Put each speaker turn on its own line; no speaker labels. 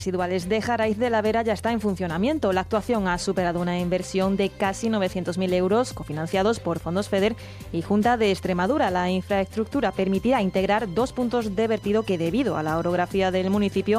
Residuales de Jaraiz de la Vera ya está en funcionamiento. La actuación ha superado una inversión de casi 900.000 euros, cofinanciados por fondos FEDER y Junta de Extremadura. La infraestructura permitirá integrar 2 puntos de vertido que, debido a la orografía del municipio,